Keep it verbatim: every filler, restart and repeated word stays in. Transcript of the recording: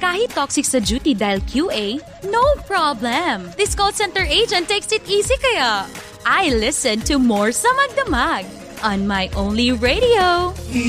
Kahit toxic sa duty dahil Q A, no problem. This call center agent takes it easy kaya. I listen to more sa Magdamag on my only radio.